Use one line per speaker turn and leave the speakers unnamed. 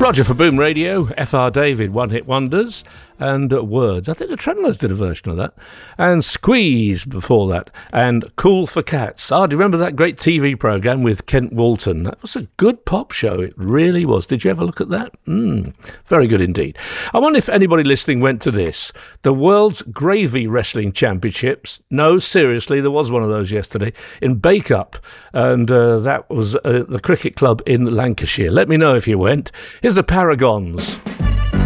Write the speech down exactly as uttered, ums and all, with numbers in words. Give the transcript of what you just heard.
Roger for Boom Radio, F R David, One Hit Wonders, and uh, Words. I think the Tremolers did a version of that. And Squeeze before that. And Cool for Cats. Ah, do you remember that great T V programme with Kent Walton? That was a good pop show. It really was. Did you ever look at that? Mm, very good indeed. I wonder if anybody listening went to this. The World's Gravy Wrestling Championships. No, seriously, there was one of those yesterday in Bake-Up. And uh, that was uh, the cricket club in Lancashire. Let me know if you went. Here's the Paragons.